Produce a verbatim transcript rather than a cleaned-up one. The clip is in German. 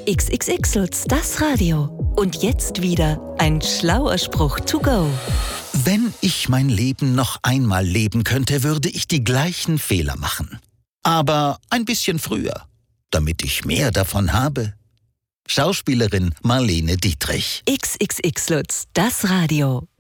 X X X Lutz, das Radio. Und jetzt wieder ein schlauer Spruch to go. Wenn ich mein Leben noch einmal leben könnte, würde ich die gleichen Fehler machen. Aber ein bisschen früher, damit ich mehr davon habe. Schauspielerin Marlene Dietrich. X X X Lutz, das Radio.